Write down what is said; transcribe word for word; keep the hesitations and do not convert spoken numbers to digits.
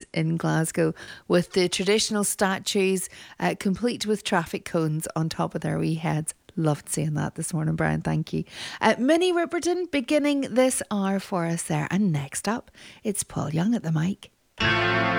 in Glasgow with the traditional statues uh, complete with traffic cones on top of their wee heads. Loved seeing that this morning, Brian. Thank you. Uh, Minnie Riperton beginning this hour for us there. And next up, it's Paul Young at the mic.